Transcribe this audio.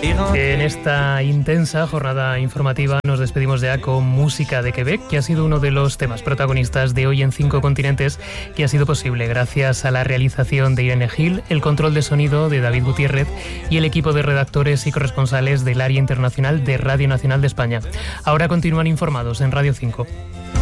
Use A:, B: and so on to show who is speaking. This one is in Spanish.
A: En esta intensa jornada informativa nos despedimos ya con música de Quebec, que ha sido uno de los temas protagonistas de Hoy en 5 Continentes, que ha sido posible gracias a la realización de Irene Gil, el control de sonido de David Gutiérrez y el equipo de redactores y corresponsales del área internacional de Radio Nacional de España. Ahora continúan informados en Radio 5.